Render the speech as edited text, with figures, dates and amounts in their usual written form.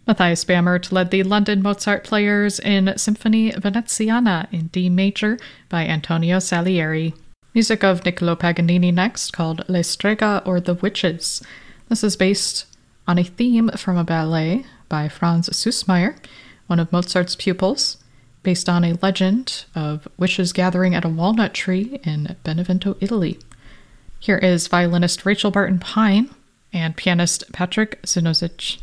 Matthias Bamert led the London Mozart Players in Symphonie Veneziana in D major by Antonio Salieri. Music of Niccolo Paganini next, called Le Strega, or The Witches. This is based on a theme from a ballet by Franz Süssmayr, one of Mozart's pupils, based on a legend of witches gathering at a walnut tree in Benevento, Italy. Here is violinist Rachel Barton Pine and pianist Patrick Zinozic.